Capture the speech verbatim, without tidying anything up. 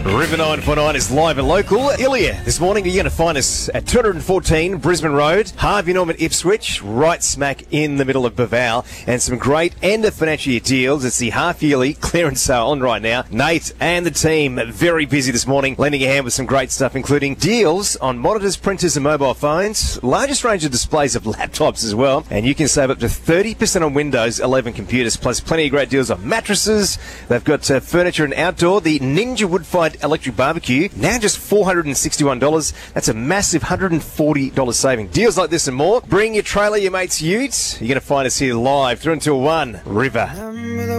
River nine four nine is live and local. Ilya, this morning you're going to find us at two fourteen Brisbane Road, Harvey Norman Ipswich, right smack in the middle of Baval, and some great end of financial year deals. It's the half-yearly clearance sale on right now. Nate and the team very busy this morning, lending a hand with some great stuff, including deals on monitors, printers and mobile phones, largest range of displays of laptops as well, and you can save up to thirty percent on Windows eleven computers, plus plenty of great deals on mattresses. They've got uh, furniture and outdoor. The Ninja Wood-fired electric barbecue, now just four hundred sixty-one dollars. That's a massive one hundred forty dollars saving. Deals like this and more. Bring your trailer, your mate's ute. You're going to find us here live through until one. River.